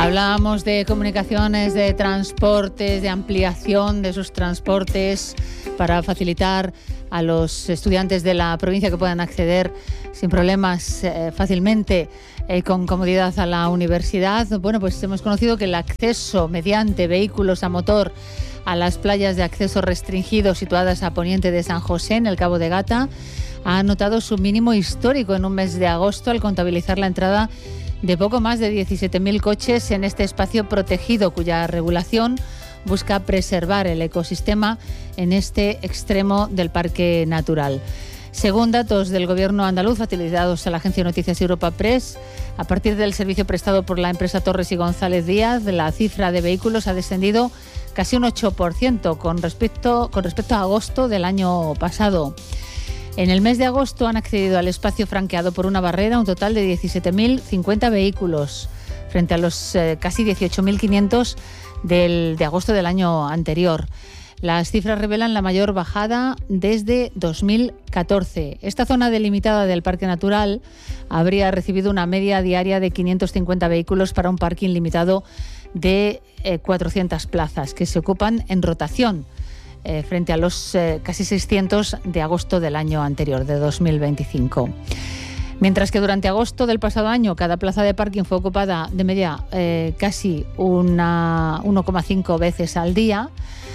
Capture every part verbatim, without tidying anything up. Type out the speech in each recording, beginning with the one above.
Hablábamos de comunicaciones, de transportes, de ampliación de esos transportes para facilitar a los estudiantes de la provincia que puedan acceder sin problemas eh, fácilmente y eh, con comodidad a la universidad. Bueno, pues hemos conocido que el acceso mediante vehículos a motor a las playas de acceso restringido situadas a poniente de San José, en el Cabo de Gata, ha anotado su mínimo histórico en un mes de agosto al contabilizar la entrada de poco más de diecisiete mil coches en este espacio protegido, cuya regulación busca preservar el ecosistema en este extremo del parque natural. Según datos del Gobierno andaluz facilitados a la agencia de noticias Europa Press, a partir del servicio prestado por la empresa Torres y González Díaz, la cifra de vehículos ha descendido casi un ocho por ciento con respecto, con respecto a agosto del año pasado. En el mes de agosto han accedido al espacio franqueado por una barrera un total de diecisiete mil cincuenta vehículos, frente a los eh, casi dieciocho mil quinientos del, de agosto del año anterior. Las cifras revelan la mayor bajada desde dos mil catorce. Esta zona delimitada del Parque Natural habría recibido una media diaria de quinientos cincuenta vehículos para un parking limitado de eh, cuatrocientas plazas, que se ocupan en rotación, Eh, frente a los eh, casi seiscientos de agosto del año anterior, de dos mil veinticinco. Mientras que durante agosto del pasado año cada plaza de parking fue ocupada de media eh, casi una uno coma cinco veces al día,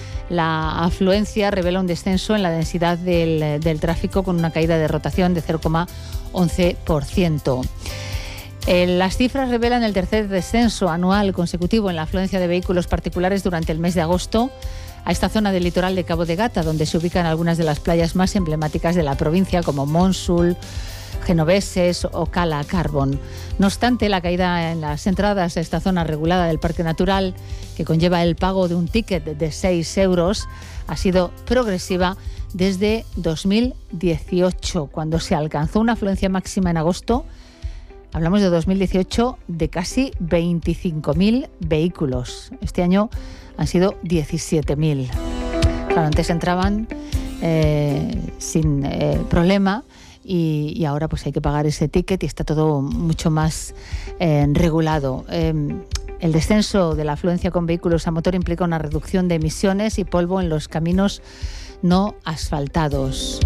la afluencia revela un descenso en la densidad del, del tráfico con una caída de rotación de cero coma once por ciento. Eh, las cifras revelan el tercer descenso anual consecutivo en la afluencia de vehículos particulares durante el mes de agosto a esta zona del litoral de Cabo de Gata, donde se ubican algunas de las playas más emblemáticas de la provincia, como Monsul, Genoveses o Cala Carbón. No obstante, la caída en las entradas a esta zona regulada del Parque Natural, que conlleva el pago de un ticket de seis euros, ha sido progresiva desde dos mil dieciocho, cuando se alcanzó una afluencia máxima en agosto. Hablamos de dos mil dieciocho, de casi veinticinco mil vehículos. Este año han sido diecisiete mil. Claro, antes entraban eh, sin eh, problema y, y ahora pues hay que pagar ese ticket y está todo mucho más eh, regulado. Eh, el descenso de la afluencia con vehículos a motor implica una reducción de emisiones y polvo en los caminos no asfaltados.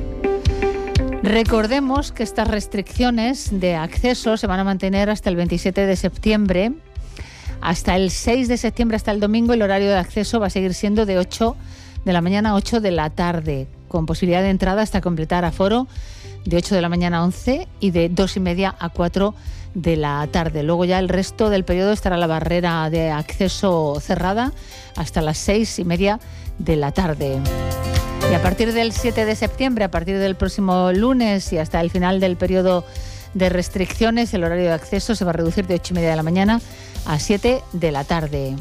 Recordemos que estas restricciones de acceso se van a mantener hasta el veintisiete de septiembre. Hasta el seis de septiembre, hasta el domingo, el horario de acceso va a seguir siendo de ocho de la mañana a ocho de la tarde, con posibilidad de entrada hasta completar aforo de ocho de la mañana a once y de dos y media a cuatro de la tarde. Luego ya el resto del periodo estará la barrera de acceso cerrada hasta las seis y media de la tarde. Y a partir del siete de septiembre, a partir del próximo lunes y hasta el final del periodo de restricciones, el horario de acceso se va a reducir de ocho y media de la mañana a siete de la tarde.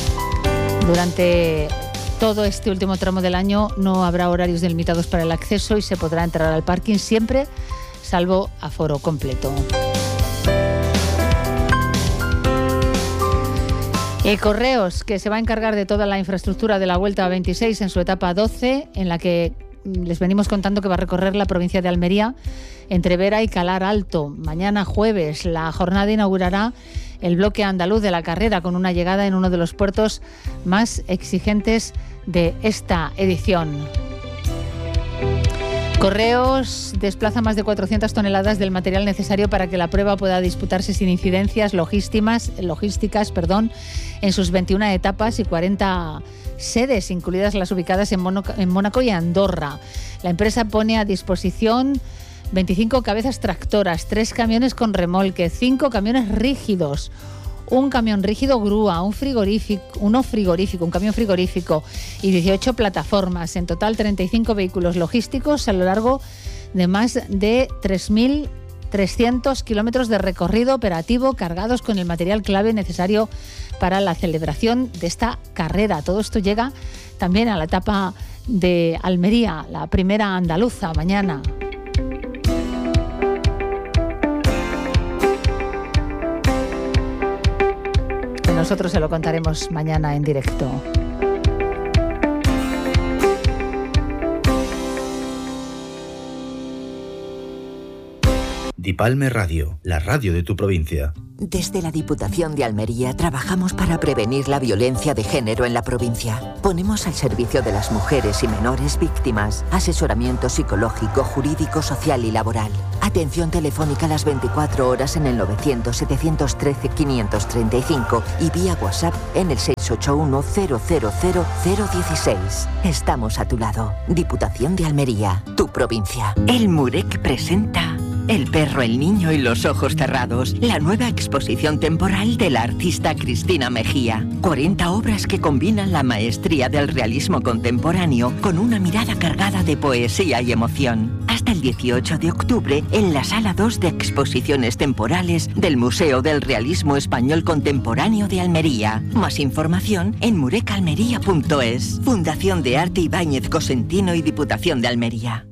Durante todo este último tramo del año no habrá horarios delimitados para el acceso y se podrá entrar al parking siempre, salvo aforo completo. Y Correos, que se va a encargar de toda la infraestructura de la Vuelta a veintiséis en su etapa doce, en la que les venimos contando que va a recorrer la provincia de Almería entre Vera y Calar Alto. Mañana jueves la jornada inaugurará el bloque andaluz de la carrera con una llegada en uno de los puertos más exigentes de esta edición. Correos desplaza más de cuatrocientas toneladas del material necesario para que la prueba pueda disputarse sin incidencias logísticas, logísticas, perdón, en sus veintiuna etapas y cuarenta sedes, incluidas las ubicadas en, Mono, en Mónaco y Andorra. La empresa pone a disposición veinticinco cabezas tractoras, tres camiones con remolque, cinco camiones rígidos, un camión rígido grúa, un frigorífico, uno frigorífico, un camión frigorífico y dieciocho plataformas. En total, treinta y cinco vehículos logísticos a lo largo de más de tres mil trescientos kilómetros de recorrido operativo cargados con el material clave necesario para la celebración de esta carrera. Todo esto llega también a la etapa de Almería, la primera andaluza, mañana. Nosotros se lo contaremos mañana en directo. Dipalme Radio, la radio de tu provincia. Desde la Diputación de Almería trabajamos para prevenir la violencia de género en la provincia. Ponemos al servicio de las mujeres y menores víctimas asesoramiento psicológico, jurídico, social y laboral. Atención telefónica las veinticuatro horas en el novecientos, setecientos trece, quinientos treinta y cinco y vía WhatsApp en el seis ocho uno, cero cero cero, cero dieciséis. Estamos a tu lado. Diputación de Almería, tu provincia. El Murek presenta El perro, el niño y los ojos cerrados, la nueva exposición temporal de la artista Cristina Mejía. cuarenta obras que combinan la maestría del realismo contemporáneo con una mirada cargada de poesía y emoción. Hasta el dieciocho de octubre en la Sala dos de Exposiciones Temporales del Museo del Realismo Español Contemporáneo de Almería. Más información en murecalmería punto es. Fundación de Arte Ibáñez Cosentino y Diputación de Almería.